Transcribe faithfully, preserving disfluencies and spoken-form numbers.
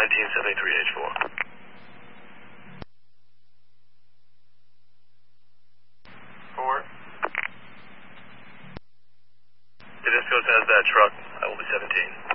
nineteen seventy-three H four. Four. If this goes as that truck, I will be seventeen.